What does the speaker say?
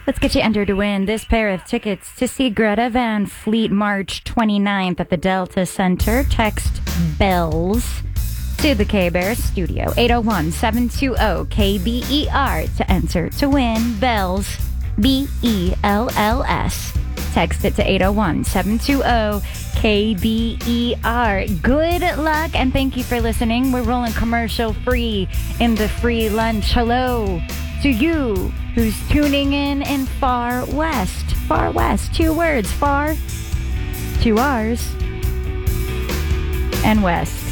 Let's get you entered to win this pair of tickets to see Greta Van Fleet March 29th at the Delta Center. Text BELLS to the K-Bear studio, 801-720-KBER to enter to win. BELLS, BELLS. Text it to 801-720-KBER. Good luck and thank you for listening. We're rolling commercial free in the free lunch. Hello to you who's tuning in Far West. Far West, 2 words, far, 2 R's, and West.